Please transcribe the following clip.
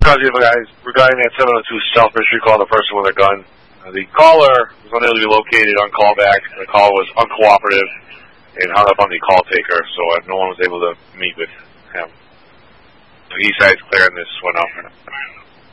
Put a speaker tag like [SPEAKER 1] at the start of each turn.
[SPEAKER 1] Custody regarding that 702 Southbridge Street call, the person with a gun. The caller was unable to be located on callback. The call was uncooperative and hung up on the call taker, so no one was able to meet with him. So he said clearing this one up.